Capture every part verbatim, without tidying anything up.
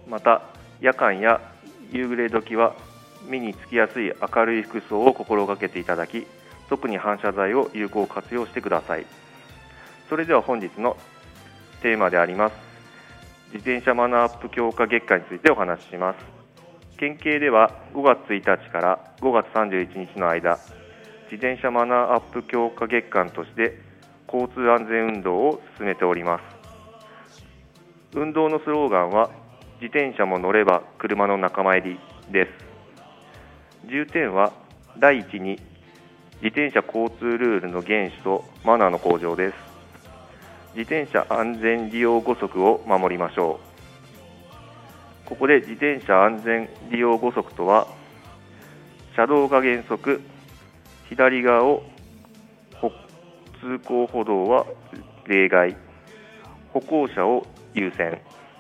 また夜間や夕暮れ時は目につきやすい明るい服装を心がけていただき、特に反射材を有効活用してください。それでは本日のテーマであります自転車マナーアップ強化月間についてお話しします。県警ではごがつついたちからごがつさんじゅういちにちの間、自転車マナーアップ強化月間として交通安全運動を進めております。運動のスローガンは自転車も乗れば車の仲間入りです。重点は第一に自転車交通ルールの厳守とマナーの向上です。自転車安全利用ご則を守りましょう。ここで自転車安全利用ご則とは、車道が原則、左側を通行歩道は例外、歩行者を優先、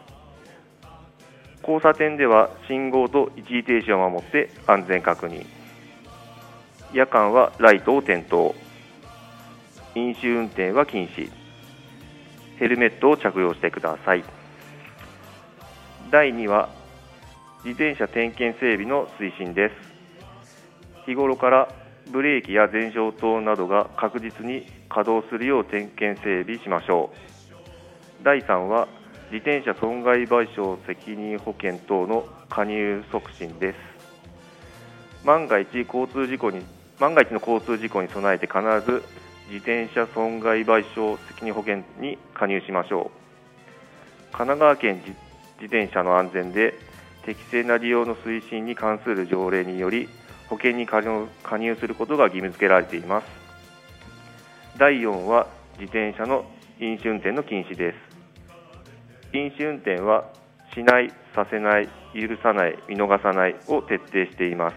交差点では信号と一時停止を守って安全確認、夜間はライトを点灯、飲酒運転は禁止、ヘルメットを着用してください。だいには自転車点検整備の推進です。日頃からブレーキや前照灯などが確実に稼働するよう点検整備しましょう。だいさんは自転車損害賠償責任保険等の加入促進です。万が一交通事故に万が一の交通事故に備えて必ず自転車損害賠償責任保険に加入しましょう。神奈川県自転車の安全で適正な利用の推進に関する条例により保険に加入、加入することが義務付けられています。だいよんは自転車の飲酒運転の禁止です。飲酒運転はしない、させない、許さない、見逃さないを徹底しています。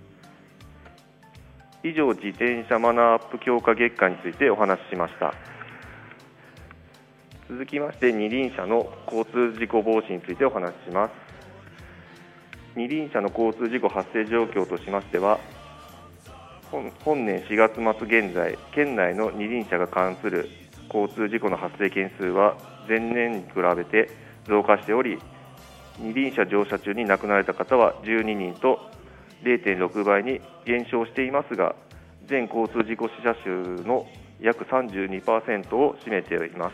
以上、自転車マナーアップ強化月間についてお話ししました。続きまして二輪車の交通事故防止についてお話しします。二輪車の交通事故発生状況としましては、本年しがつ末現在、県内の二輪車が関する交通事故の発生件数は前年に比べて増加しており、二輪車乗車中に亡くなられた方はじゅうににんと れいてんろくばいに減少していますが、全交通事故死者数の約 さんじゅうにパーセント を占めております。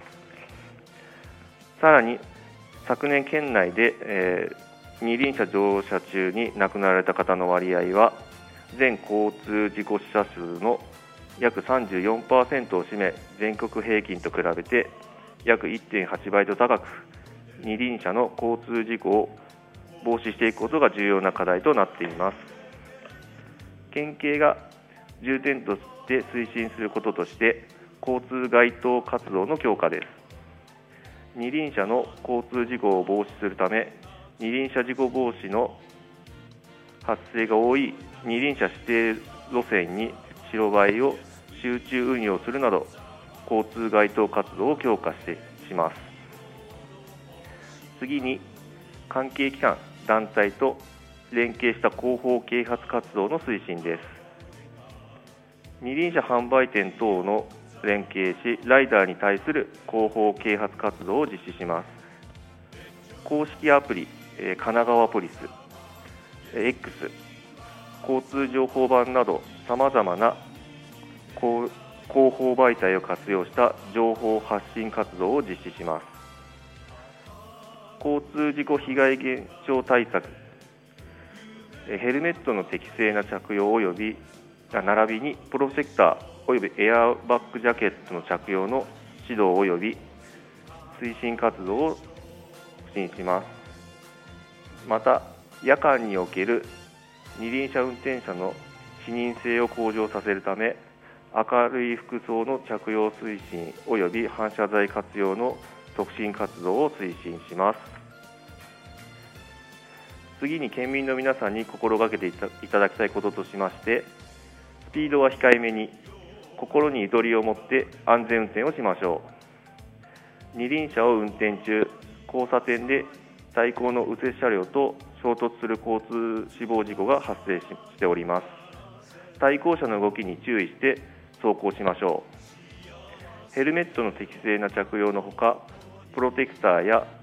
さらに昨年県内で、えー二輪車乗車中に亡くなられた方の割合は全交通事故死者数の約 さんじゅうよんパーセント を占め、全国平均と比べて約 いってんはちばいと高く、二輪車の交通事故を防止していくことが重要な課題となっています。県警が重点として推進することとして交通街灯活動の強化です。二輪車の交通事故を防止するため、二輪車事故防止の発生が多い二輪車指定路線に白バイを集中運用するなど交通街灯活動を強化してします。次に関係機関団体と連携した広報啓発活動の推進です。二輪車販売店等の連携し、ライダーに対する広報啓発活動を実施します。公式アプリ神奈川ポリス、X、交通情報版などさまざまな広報媒体を活用した情報発信活動を実施します。交通事故被害減少対策、ヘルメットの適正な着用及び並びにプロテクター及びエアバッグジャケットの着用の指導及び推進活動を推進します。また夜間における二輪車運転者の視認性を向上させるため、明るい服装の着用推進及び反射材活用の促進活動を推進します。次に県民の皆さんに心がけていただきたいこととしまして、スピードは控えめに、心にゆとりを持って安全運転をしましょう。二輪車を運転中、交差点で対向の右折車両と衝突する交通死亡事故が発生しております。対向車の動きに注意して走行しましょう。ヘルメットの適正な着用のほか、プロテクターや